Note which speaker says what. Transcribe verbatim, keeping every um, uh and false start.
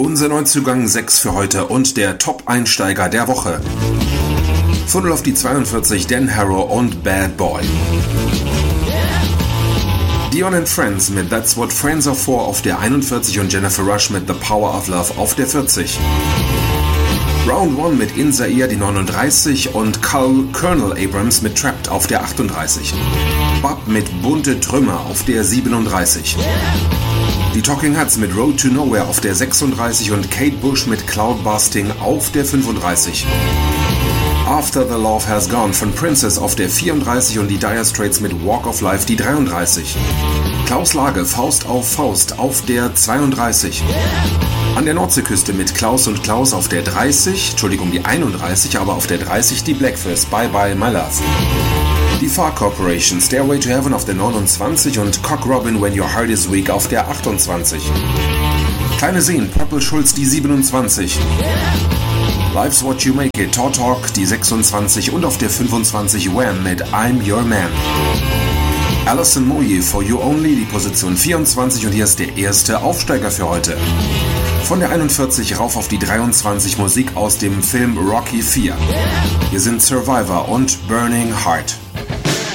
Speaker 1: Unser Neuzugang sechs für heute und der Top-Einsteiger der Woche. Funnel auf die zweiundvierzig, Dan Harrow und Bad Boy. Dion and Friends mit That's What Friends Are For auf der einundvierzig und Jennifer Rush mit The Power of Love auf der vierzig. Round One mit In Zaire die neununddreißig und Colonel Abrams mit Trapped auf der achtunddreißig. Bob mit Bunte Trümmer auf der siebenunddreißig. Die Talking Heads mit Road to Nowhere auf der sechsunddreißig und Kate Bush mit Cloudbusting auf der fünfunddreißig. After the Love Has Gone von Princess auf der vierunddreißig und die Dire Straits mit Walk of Life die dreiunddreißig. Klaus Lage Faust auf Faust auf der zweiunddreißig. An der Nordseeküste mit Klaus und Klaus auf der dreißig, Entschuldigung die einunddreißig, aber auf der dreißig die Blackfist Bye Bye My Love. Die Far Corporation Stairway to Heaven auf der neunundzwanzig und Cock Robin When Your Heart Is Weak auf der achtundzwanzig. Kleine Seen Purple Schulz die siebenundzwanzig. Life's What You Make It, Taut Talk, die sechsundzwanzig und auf der fünfundzwanzig Wham mit I'm Your Man. Alison Moye, For You Only, die Position vierundzwanzig und hier ist der erste Aufsteiger für heute. Von der einundvierzig rauf auf die dreiundzwanzig Musik aus dem Film Rocky vier. Hier sind Survivor und Burning Heart.